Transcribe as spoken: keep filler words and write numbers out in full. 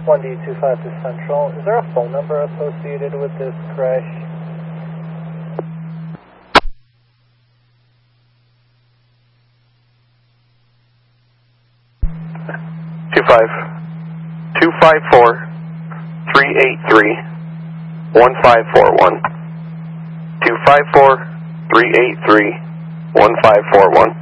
one D two five to Central. Is there a phone number associated with this crash? two five, two five four, three eight three, one five four one. two five four, three eight three, one five four one.